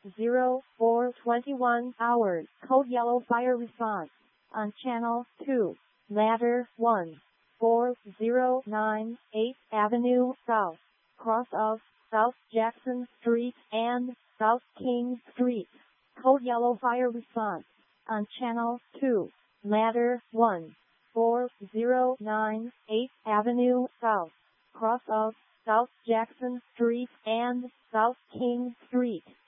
0421 hours. Code yellow fire response on channel 2. Ladder 1. 4098 Avenue South. Cross of South Jackson Street and South King Street. Code yellow fire response on channel 2. Ladder 1. 4098 Avenue South. Cross of South Jackson Street and South King Street.